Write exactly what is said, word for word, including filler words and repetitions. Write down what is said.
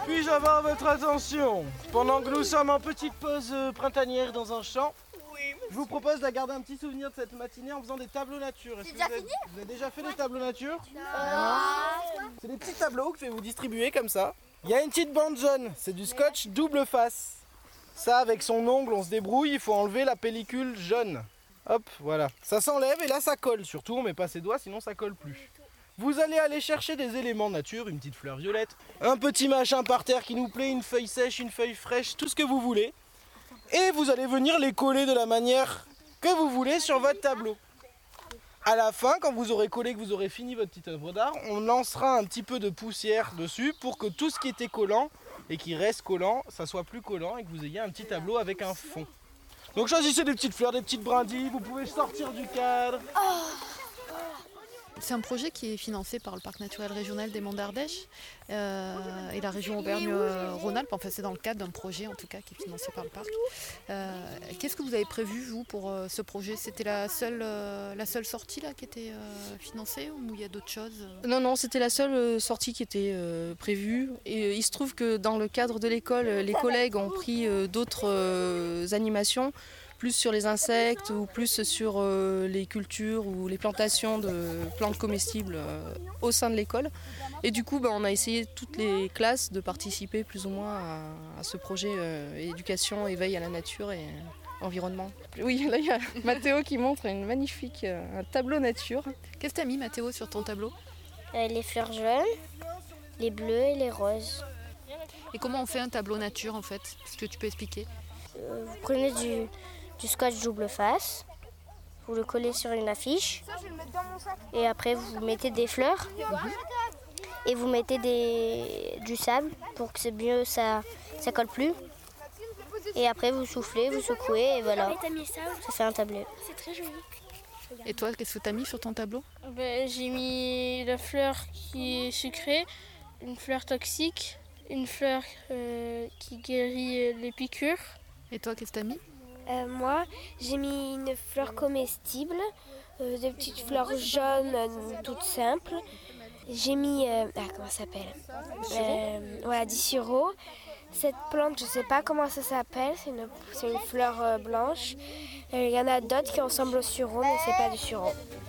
Puis-je avoir votre attention pendant que nous sommes en petite pause printanière dans un champ? Je vous propose de garder un petit souvenir de cette matinée en faisant des tableaux nature. Est-ce que vous avez, vous avez déjà fait des tableaux nature? Non. C'est des petits tableaux que je vais vous distribuer comme ça. Il y a une petite bande jaune, c'est du scotch double face. Ça, avec son ongle, on se débrouille, il faut enlever la pellicule jaune. Hop, voilà. Ça s'enlève et là ça colle. Surtout on met pas ses doigts, sinon ça colle plus. Vous allez aller chercher des éléments nature, une petite fleur violette, un petit machin par terre qui nous plaît, une feuille sèche, une feuille fraîche, tout ce que vous voulez. Et vous allez venir les coller de la manière que vous voulez sur votre tableau. À la fin, quand vous aurez collé, que vous aurez fini votre petite œuvre d'art, on lancera un petit peu de poussière dessus pour que tout ce qui était collant et qui reste collant, ça soit plus collant et que vous ayez un petit tableau avec un fond. Donc choisissez des petites fleurs, des petites brindilles, vous pouvez sortir du cadre. C'est un projet qui est financé par le Parc naturel régional des Monts d'Ardèche euh, et la région Auvergne-Rhône-Alpes. Enfin, c'est dans le cadre d'un projet en tout cas qui est financé par le parc. Euh, Qu'est-ce que vous avez prévu vous pour euh, ce projet? C'était la seule, euh, la seule sortie là qui était euh, financée ou il y a d'autres choses? Non, non, c'était la seule sortie qui était euh, prévue. Et euh, il se trouve que dans le cadre de l'école, les collègues ont pris euh, d'autres euh, animations, plus sur les insectes ou plus sur euh, les cultures ou les plantations de plantes comestibles euh, au sein de l'école. Et du coup, bah, on a essayé toutes les classes de participer plus ou moins à, à ce projet euh, éducation, éveil à la nature et euh, environnement. Oui, là il y a Mathéo qui montre une magnifique euh, un tableau nature. Qu'est-ce que tu as mis Mathéo sur ton tableau? euh, Les fleurs jaunes, les bleus et les roses. Et comment on fait un tableau nature en fait? Est-ce que tu peux expliquer? Euh, vous prenez du... du scotch double face, vous le collez sur une affiche et après vous mettez des fleurs et vous mettez des, du sable pour que c'est mieux, ça ça colle plus. Et après vous soufflez, vous secouez et voilà, ça fait un tableau. C'est très joli. Et toi, qu'est-ce que tu as mis sur ton tableau? Ben, j'ai mis la fleur qui est sucrée, une fleur toxique, une fleur euh, qui guérit les piqûres. Et toi, qu'est-ce que tu as mis? Euh, moi, j'ai mis une fleur comestible, euh, des petites fleurs jaunes euh, toutes simples. J'ai mis, euh, ah comment ça s'appelle euh, Voilà, du sureau. Cette plante, je ne sais pas comment ça s'appelle, c'est une, c'est une fleur euh, blanche. Il y en a d'autres qui ressemblent au sureau, mais c'est pas du sureau.